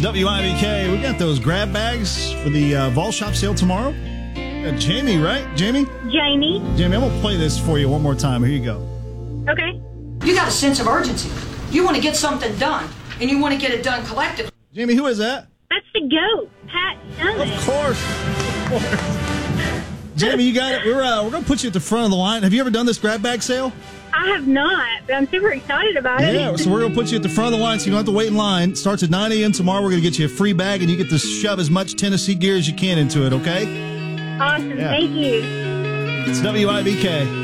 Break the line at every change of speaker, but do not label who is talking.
WIVK. We got those grab bags for the Vol Shop sale tomorrow. Jamie, right? Jamie, I'm going to play this for you one more time. Here you go.
Okay.
You got a sense of urgency. You want to get something done, and you want to get it done collectively.
Jamie, who is that?
That's the goat, Pat Summitt.
Of course. Jamie, you got it. We're going to put you at the front of the line. Have you ever done this grab bag sale?
I have not, but I'm super excited about it.
Yeah, so we're going to put you at the front of the line so you don't have to wait in line. It starts at 9 a.m. tomorrow. We're going to get you a free bag, and you get to shove as much Tennessee gear as you can into it, okay?
Awesome.
Yeah.
Thank you.
It's WIVK.